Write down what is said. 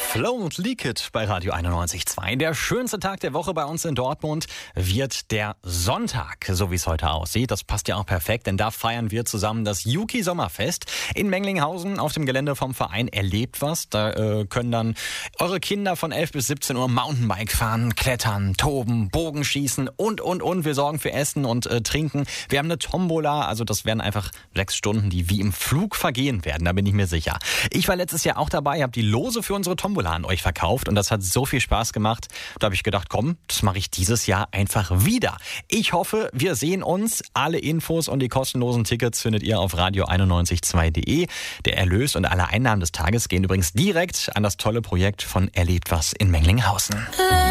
Flow und Leak It bei Radio 91.2. Der schönste Tag der Woche bei uns in Dortmund wird der Sonntag, so wie es heute aussieht. Das passt ja auch perfekt, denn da feiern wir zusammen das Juki Sommerfest in Menglinghausen auf dem Gelände vom Verein Erlebt was. Da können dann eure Kinder von 11 bis 17 Uhr Mountainbike fahren, klettern, toben, Bogenschießen und. Wir sorgen für Essen und Trinken. Wir haben eine Tombola, also das werden einfach 6 Stunden, die wie im Flug vergehen werden, da bin ich mir sicher. Ich war letztes Jahr auch dabei, habe die Lose für unsere Tombola an euch verkauft und das hat so viel Spaß gemacht. Da habe ich gedacht, komm, das mache ich dieses Jahr einfach wieder. Ich hoffe, wir sehen uns. Alle Infos und die kostenlosen Tickets findet ihr auf radio912.de. Der Erlös und alle Einnahmen des Tages gehen übrigens direkt an das tolle Projekt von Erlebt was in Menglinghausen.